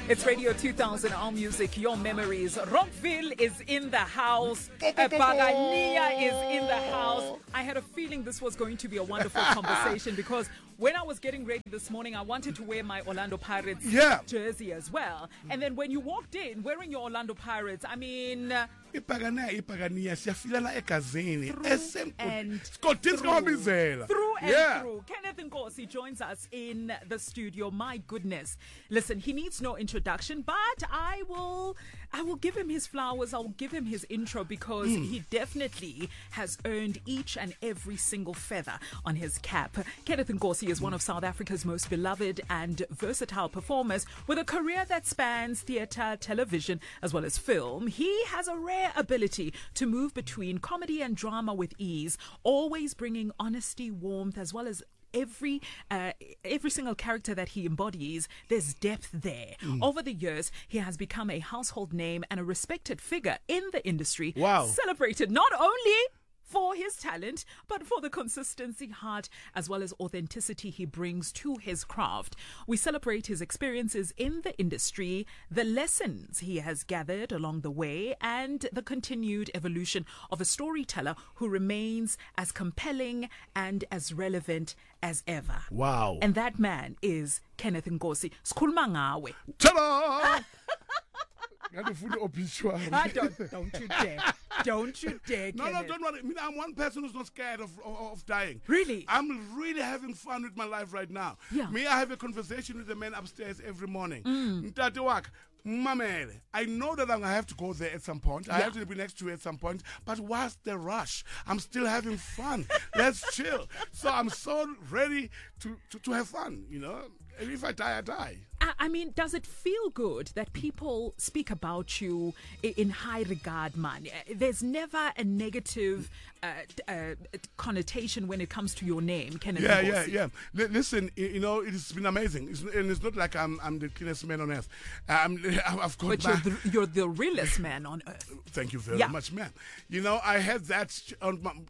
It's Radio 2000, All Music, Your Memories. Rockville is in the house. Pagania is in the house. I had a feeling this was going to be a wonderful conversation because when I was getting ready this morning, I wanted to wear my Orlando Pirates jersey as well. And then when you walked in wearing your Orlando Pirates, I mean... Ipagania siyafilana egazini through and through. Kenneth Nkosi joins us in the studio. My goodness. Listen, he needs no introduction, but I will give him his flowers. I'll give him his intro because he definitely has earned each and every single feather on his cap. Kenneth Nkosi is one of South Africa's most beloved and versatile performers with a career that spans theatre, television, as well as film. He has a rare ability to move between comedy and drama with ease, always bringing honesty, warmth, as well as every single character that he embodies. There's depth there. Over the years, he has become a household name and a respected figure in the industry. Wow. Celebrated not only for his talent, but for the consistency, heart, as well as authenticity he brings to his craft. We celebrate his experiences in the industry, the lessons he has gathered along the way, and the continued evolution of a storyteller who remains as compelling and as relevant as ever. Wow. And that man is Kenneth Nkosi. Sikhuluma ngawe. Ta-da! Don't Don't you dare. Don't you dare, No, Kenneth. don't worry. I mean, I'm one person who's not scared of dying. Really? I'm really having fun with my life right now. Yeah. Me, I have a conversation with the man upstairs every morning. Ntate wak, Mamele, I know that I'm going to have to go there at some point. I have to be next to you at some point. But what's the rush? I'm still having fun. Let's chill. So I'm so ready to have fun, you know. And if I die, I die. I mean, does it feel good that people speak about you in high regard, man? There's never a negative connotation when it comes to your name, Kenneth Nkosi. Yeah. Listen, you know, it's been amazing. And it's not like I'm the cleanest man on earth. I've got But you're the realest man on earth. Thank you very much, ma'am. You know, I had that on my,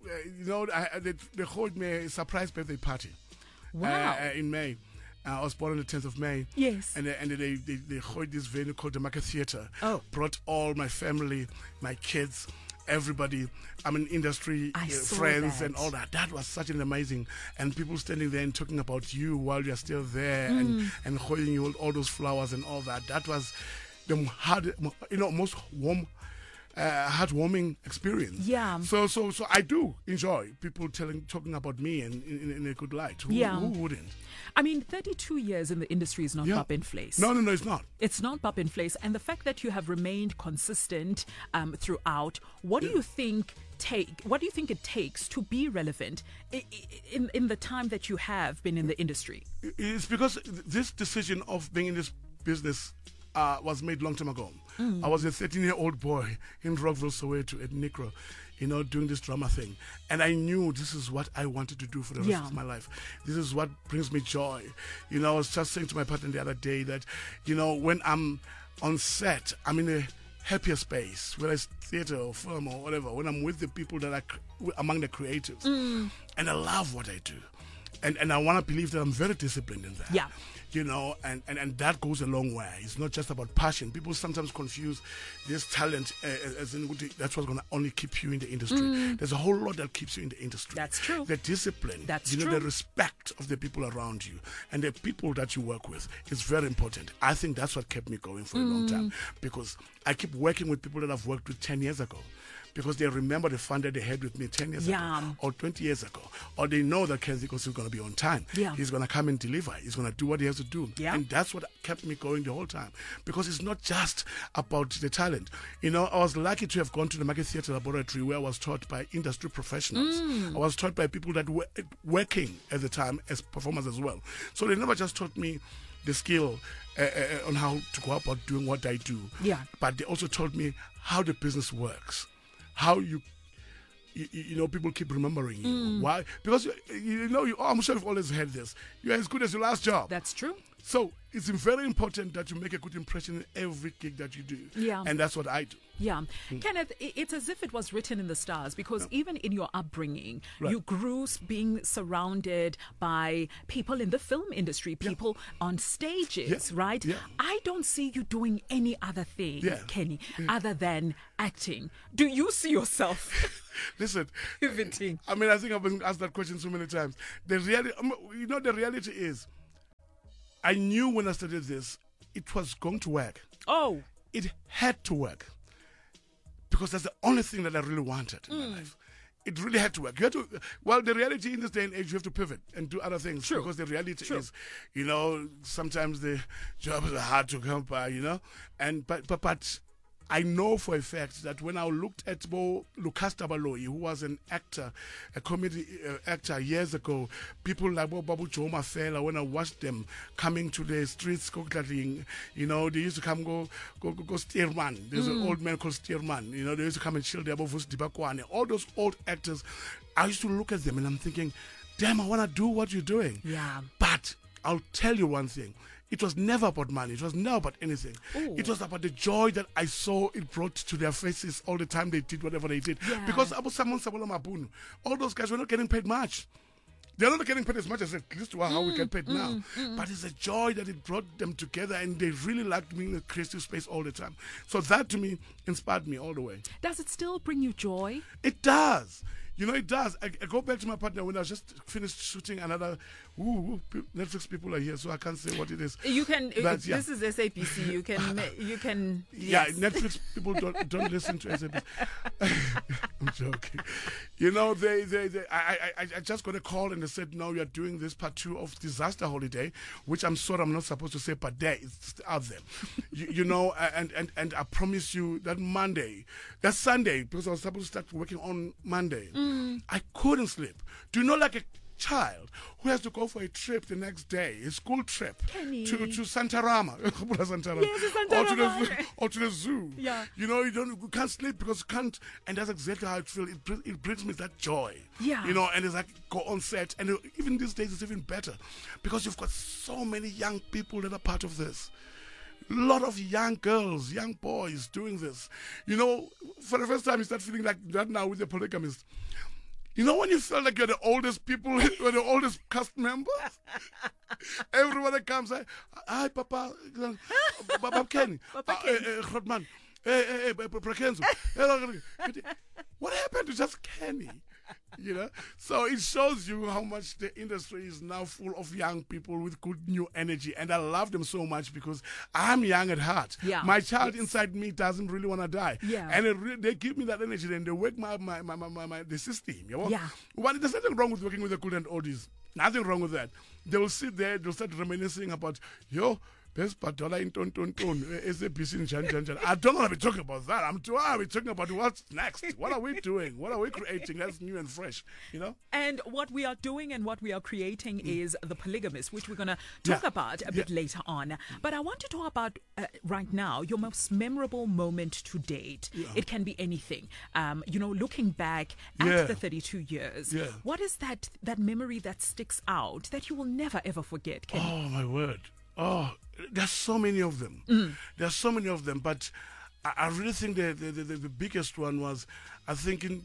they hold me a surprise birthday party. Wow. In May. I was born on the 10th of May. Yes. And they hold this venue called the Market Theatre. Oh. Brought all my family, my kids, everybody. I'm in industry, friends and all that. That was such an amazing. And people standing there and talking about you while you're still there and holding you all those flowers and all that. That was the most heartwarming experience. Yeah. So I do enjoy people talking about me in a good light. Who wouldn't? I mean, 32 years in the industry is not Bap in Place. No, it's not. It's not Bap in Place. And the fact that you have remained consistent throughout, what do you think it takes to be relevant in the time that you have been in the industry? It's because this decision of being in this business was made long time ago. I was a 13-year-old boy in Rockville, Soweto at Nicro, doing this drama thing. And I knew this is what I wanted to do for the rest of my life. This is what brings me joy. I was just saying to my partner the other day that, when I'm on set, I'm in a happier space, whether it's theatre or film or whatever, when I'm with the people that are among the creatives. And I love what I do. And I want to believe that I'm very disciplined in that. Yeah. And that goes a long way. It's not just about passion. People sometimes confuse this talent as in that's what's going to only keep you in the industry. There's a whole lot that keeps you in the industry. That's true. The discipline. That's true. The respect of the people around you and the people that you work with is very important. I think that's what kept me going for a long time because I keep working with people that I've worked with 10 years ago. Because they remember the fun that they had with me 10 years ago or 20 years ago. Or they know that Kenneth Nkosi is going to be on time. Yeah. He's going to come and deliver. He's going to do what he has to do. Yeah. And that's what kept me going the whole time. Because it's not just about the talent. I was lucky to have gone to the Market Theatre Laboratory where I was taught by industry professionals. I was taught by people that were working at the time as performers as well. So they never just taught me the skill on how to go about doing what I do. Yeah. But they also taught me how the business works. How you people keep remembering you. Why? Because, I'm sure you've always heard this. You're as good as your last job. That's true. So it's very important that you make a good impression in every gig that you do. Yeah. And that's what I do. Yeah. Kenneth, it's as if it was written in the stars, because even in your upbringing, you grew being surrounded by people in the film industry, people on stages, right? Yeah. I don't see you doing any other thing, Kenny, other than acting. Do you see yourself Listen, pivoting? I mean, I think I've been asked that question so many times. The reality is, I knew when I started this, it was going to work. Oh. It had to work. Because that's the only thing that I really wanted in my life. It really had to work. You had to. Well, the reality in this day and age, you have to pivot and do other things. True. Because the reality True. is, sometimes the jobs are hard to come by. And but I know for a fact that when I looked at Lucas Tabaloyi, who was an actor, a comedy actor years ago, people like Babu Choma Fela, when I watched them coming to the streets, they used to come go Steerman. There's an old man called Steerman. They used to come and chill there above Dibakwane. All those old actors, I used to look at them and I'm thinking, damn, I want to do what you're doing. Yeah. But I'll tell you one thing. It was never about money. It was never about anything. Ooh. It was about the joy that I saw it brought to their faces all the time they did whatever they did. Yeah. Because Abu Samon Sabola Mabunu, all those guys were not getting paid much. They're not getting paid as much as at least how we get paid now. But it's a joy that it brought them together, and they really liked being in the creative space all the time. So that, to me, inspired me all the way. Does it still bring you joy? It does. It does. I go back to my partner when I just finished shooting another. Netflix people are here, so I can't say what it is. You can. But, this is SABC. You can. Yeah, Yes. Netflix people don't listen to SABC. I'm joking. I just got a call and they said, no, you're doing this part 2 of Disaster Holiday, which I'm sorry I'm not supposed to say, but there it's out there. And I promise you that that Sunday, because I was supposed to start working on Monday, I couldn't sleep. Do you know, like a child who has to go for a trip the next day, a school trip, Kenny. to Santarama, Yes, Santarama. or to the zoo. Yeah. You can't sleep because you can't, and that's exactly how I feel. It brings me that joy. Yeah. And it's like go on set, and even these days it's even better because you've got so many young people that are part of this. A lot of young girls, young boys doing this. For the first time you start feeling like that now with the polygamist. When you feel like you're the oldest people, you're the oldest cast members. Everyone that comes, hi, Papa, Papa Kenny, Rodman, hey, Prakenzo. What happened to just Kenny? So it shows you how much the industry is now full of young people with good new energy, and I love them so much because I'm young at heart. Yeah. My child inside me doesn't really want to die. Yeah. And they give me that energy, and they wake the system. Yeah. But there's nothing wrong with working with the cool and oldies. Nothing wrong with that. They will sit there, they'll start reminiscing about best Patola in Ton SABC in Jan. I don't want to be talking about that. I'm talking about what's next. What are we doing? What are we creating that's new and fresh? And what we are doing and what we are creating is The Polygamist, which we're going to talk about a bit later on. But I want to talk about right now your most memorable moment to date. Yeah. It can be anything. Looking back at the 32 years, what is that memory that sticks out that you will never ever forget? Kenny? Oh my word! Oh, there's so many of them. There's so many of them, but I really think the biggest one was, I think in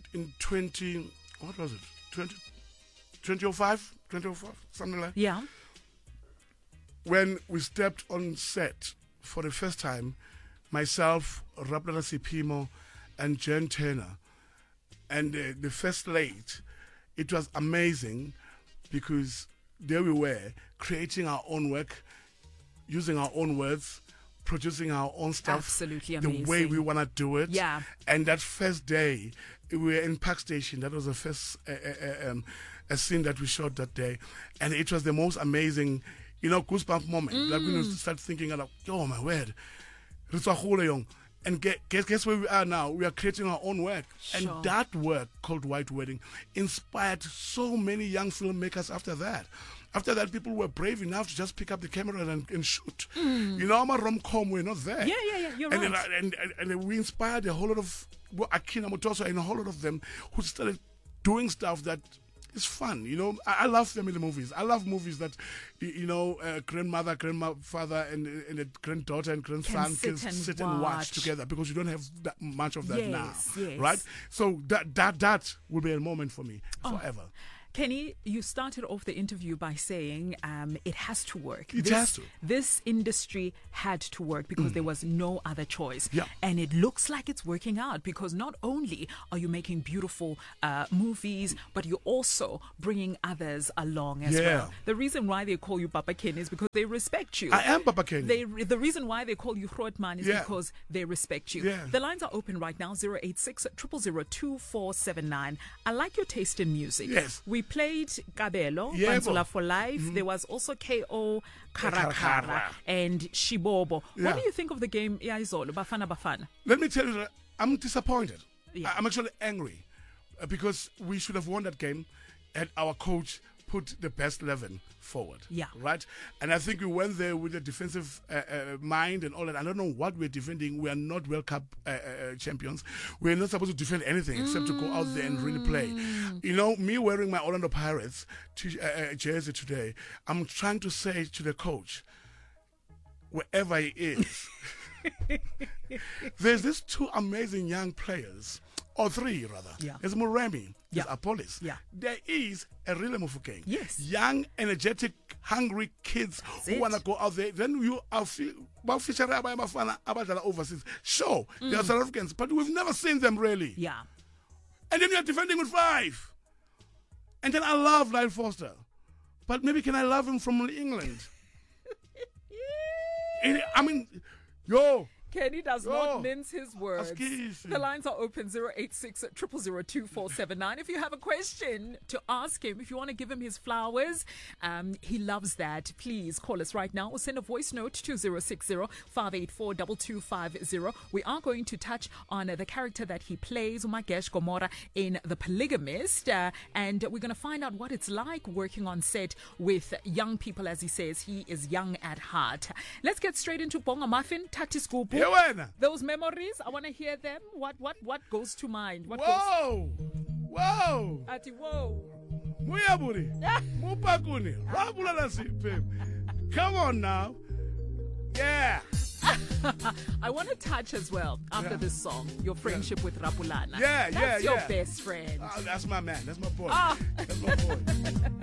2005, something like that. Yeah. When we stepped on set for the first time, myself, Rapala Sipimo, and Jen Turner, and the first late, it was amazing because there we were creating our own work, using our own words, producing our own stuff. Absolutely amazing. The way we want to do it. Yeah. And that first day, we were in Park Station. That was the first a scene that we shot that day. And it was the most amazing, goosebump moment. Like when you start thinking, oh my word. And guess where we are now? We are creating our own work. Sure. And that work, called White Wedding, inspired so many young filmmakers after that. After that, people were brave enough to just pick up the camera and shoot. I'm a rom-com, we're not there. Yeah, you're right. And we inspired a whole lot of Akina Motoso and a whole lot of them who started doing stuff that It's fun, you know. I love family movies. I love movies that, grandmother, grandfather, and a granddaughter and grandson can sit and watch together, because you don't have that much of that now, right? So that will be a moment for me forever. Kenny, you started off the interview by saying it has to work. It has to. This industry had to work because there was no other choice. Yeah. And it looks like it's working out, because not only are you making beautiful movies, but you're also bringing others along as well. The reason why they call you Papa Ken is because they respect you. I am Papa Ken. The reason why they call you Grootman is because they respect you. The lines are open right now, 086 000 2479. I like your taste in music. Yes. We played Kabelo, Banzula for Life. There was also K.O. Karakara and Shibobo. What do you think of the game, Izolo, Bafana Bafana? Let me tell you that I'm disappointed. I'm actually angry, because we should have won that game and our coach put the best 11 forward. Right? And I think we went there with a defensive mind and all that. I don't know what we're defending. We are not World Cup champions. We're not supposed to defend anything except to go out there and really play. You know, me wearing my Orlando Pirates jersey today, I'm trying to say to the coach, wherever he is, there's these two amazing young players, or three rather. There's Moremi, there's Apollos. There is a real Mofokeng. Young, energetic, hungry kids who want to go out there. Then you are overseas. Sure, they are South Africans, but we've never seen them really. And then you're defending with 5. And then I love Lyle Foster. But maybe can I love him from England? I mean, Kenny does not mince his words. The lines are open, 086 000 2479. If you have a question to ask him, if you want to give him his flowers, he loves that. Please call us right now or send a voice note to 060 584 2250. We are going to touch on the character that he plays, Umagesh Gomora, in The Polygamist, and we're going to find out what it's like working on set with young people. As he says, he is young at heart. Let's get straight into Bonga Muffin, Tati Skupu. Those memories, I want to hear them. What goes to mind? Whoa! Ati whoa! Muyaburi! Mupakuni! Come on now! Yeah! I want to touch as well, after this song, your friendship with Rapulana. That's your best friend. That's my man. That's my boy. That's my boy.